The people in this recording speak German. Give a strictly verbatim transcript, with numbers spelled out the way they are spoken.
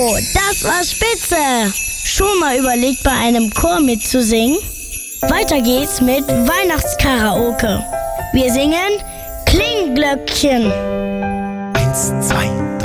Wow, das war spitze! Schon mal überlegt, bei einem Chor mitzusingen? Weiter geht's mit Weihnachtskaraoke. Wir singen Klingglöckchen. Eins, zwei,